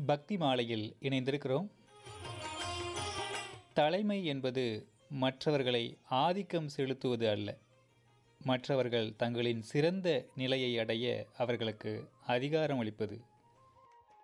பக்தி மாலையில் இணைந்திருக்கிறோம். தலைமை என்பது மற்றவர்களை ஆதிக்கம் செலுத்துவது அல்ல, மற்றவர்கள் தங்களின் சிறந்த நிலையை அடைய அவர்களுக்கு அதிகாரம் அளிப்பது.